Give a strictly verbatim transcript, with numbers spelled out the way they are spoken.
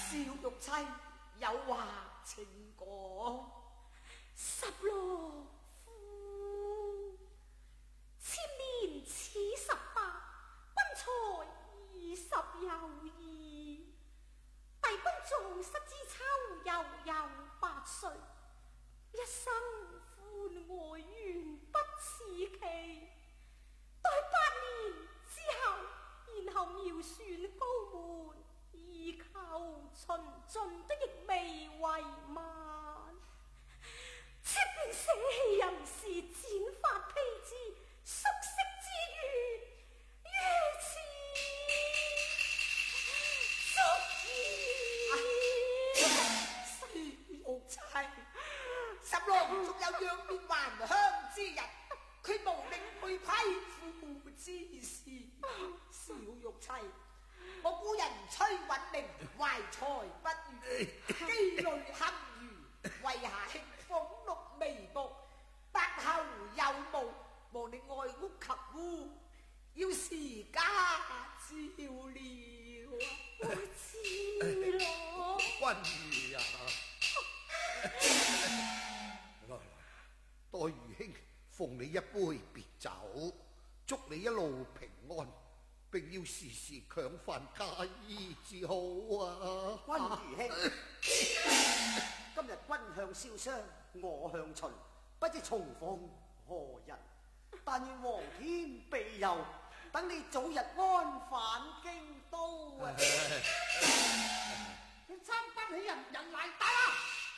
少玉妻有話情講。 十六夫，千年此十八，君才二十有二。弟君做失之秋，又有八歲，一生歡愛原不似期。待八年之後，然後妙選高門，以求循盡都亦未為晚。妾願捨棄人事，剪髮披枝，宿息之願，於此足矣。 少玉妻，十郎仲有仰面還鄉之日，決無領會批父之事。少玉妻，我故人崔允明懷才不遇，機累堪虞，為下卿俸祿微薄，伯後有無，望你愛屋及烏，要時家照料。 我知咯。 君兒啊，來來，待愚兄奉你一杯別酒，祝你一路平安，並要時時強範家衣至好啊！ 君愚兄，今日君向蕭商，我向秦，不知重逢何日？但願皇天庇佑，等你早日安返京都啊！ 你參不起人，人嚟打啦！